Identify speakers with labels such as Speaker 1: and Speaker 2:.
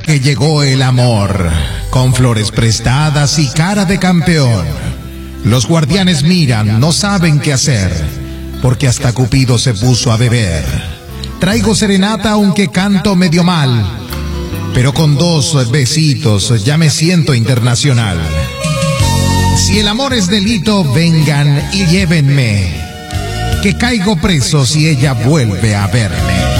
Speaker 1: que llegó el amor, con flores prestadas y cara de campeón. Los guardianes miran, no saben qué hacer, porque hasta Cupido se puso a beber. Traigo serenata aunque canto medio mal, pero con 2 besitos ya me siento internacional. Si el amor es delito, vengan y llévenme, que caigo preso si ella vuelve a verme.